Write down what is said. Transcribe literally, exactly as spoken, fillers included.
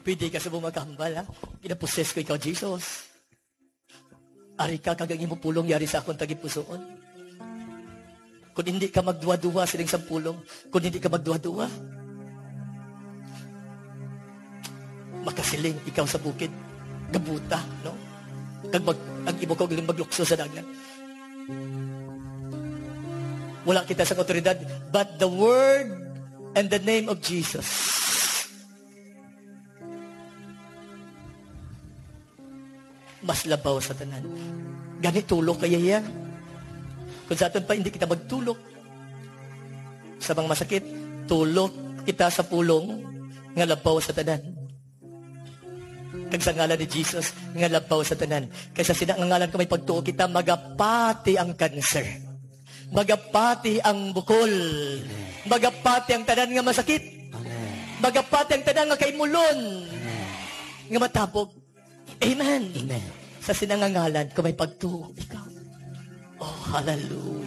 Pwede ka sa bumakambal, ha? Kinaposes ko ikaw, Jesus. Ari ka kagagi mo pulong yari sa akong tagipusoon. Kung hindi ka magduwa-duwa siling sa pulong, kung hindi ka magduwa-duwa, makasiling ikaw sa bukid, kabuta, no? Kag mag, ang ibo ko galing maglukso sa dagat. Wala kita sa otoridad, but the word and the name of Jesus. Mas labaw sa tanan. Gani tulok kaya yan. Kung sa aton pa hindi kita magtulok sa mga masakit, tulok kita sa pulong nga labaw sa tanan. Kag sa ngalan ni Jesus nga labaw sa tanan. Kaysa sinangalan ko may pagtuo kita, magapati ang cancer. Magapati ang bukol. Magapati ang tanan nga masakit. Magapati ang tanan nga kaimulon. Nga matapog. Amen. Amen. Sa sinangangalan ko may pagtuo ikaw. Oh, hallelujah.